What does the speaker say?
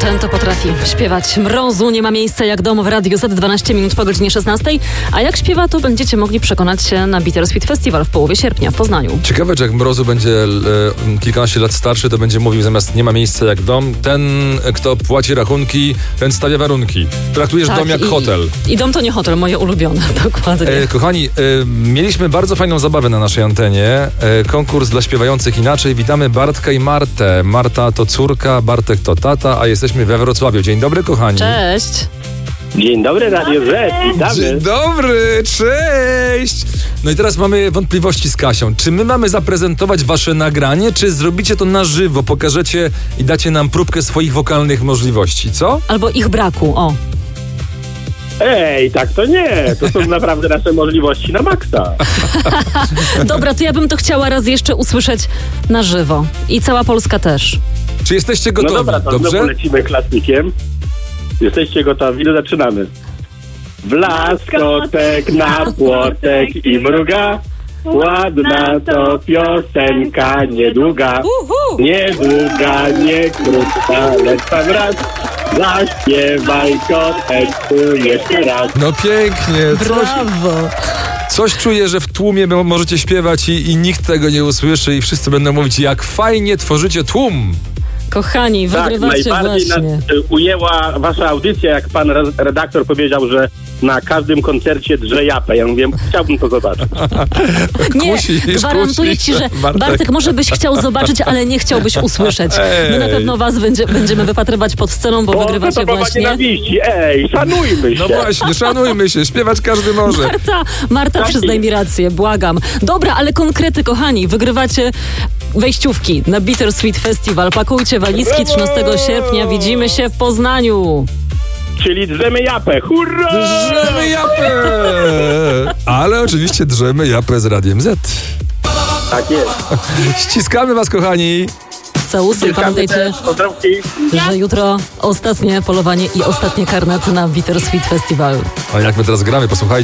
Ten to potrafi śpiewać. Mrozu nie ma miejsca jak dom w Radiu Z, 12 minut po godzinie 16. A jak śpiewa, to będziecie mogli przekonać się na Bittersweet Festival w połowie sierpnia w Poznaniu. Ciekawe, czy jak Mrozu będzie kilkanaście lat starszy, to będzie mówił zamiast nie ma miejsca jak dom, ten, kto płaci rachunki, ten stawia warunki. Traktujesz dom jak hotel. I dom to nie hotel, moje ulubione, dokładnie. Kochani, mieliśmy bardzo fajną zabawę na naszej antenie. Konkurs dla śpiewających inaczej. Witamy Bartka i Martę. Marta to córka, Bartek to tata, a jesteśmy we Wrocławiu. Dzień dobry, kochani. Cześć. Dzień dobry, Radio Z, witamy. Dzień dobry, cześć! No i teraz mamy wątpliwości z Kasią. Czy my mamy zaprezentować wasze nagranie, czy zrobicie to na żywo, pokażecie i dacie nam próbkę swoich wokalnych możliwości, co? Albo ich braku, o. Ej, tak to nie. To są naprawdę nasze możliwości na maksa. Dobra, to ja bym to chciała raz jeszcze usłyszeć na żywo. I cała Polska też. Czy jesteście gotowi? No dobra, to dobrze? znowu lecimy klasykiem. Jesteście gotowi? To zaczynamy. Blaskotek na płotek i mruga. Ładna to piosenka, niedługa. Niedługa, nie krótka, lecz tam raz. Zaśpiewaj kotek jeszcze raz. No pięknie. Brawo. Coś czuję, że w tłumie możecie śpiewać i nikt tego nie usłyszy i wszyscy będą mówić, jak fajnie tworzycie tłum. Kochani, Tak, wygrywacie najbardziej nas właśnie. ujęła wasza audycja, jak pan redaktor powiedział, że na każdym koncercie drze japę. Ja mówię, chciałbym to zobaczyć. Nie, gwarantuję ci, że Bartek, może byś chciał zobaczyć, ale nie chciałbyś usłyszeć. My na pewno was będziemy wypatrywać pod sceną, bo wygrywacie to właśnie. nienawiści. Ej, szanujmy się. No właśnie, szanujmy się, śpiewać każdy może. Marta, przyznaj mi rację, błagam. Dobra, ale konkrety, kochani, wygrywacie wejściówki na Bittersweet Festival. Pakujcie walizki 13 sierpnia, widzimy się w Poznaniu. Czyli drzemy japę. Hurra! Drzemy japę! Ale oczywiście drzemy japę z Radiem Z. Tak jest. Ściskamy was, kochani. Całusy, pamiętajcie, Pozdrówki. że jutro ostatnie polowanie i ostatnie karnety na Bittersweet Festival. A jak my teraz gramy, posłuchajcie.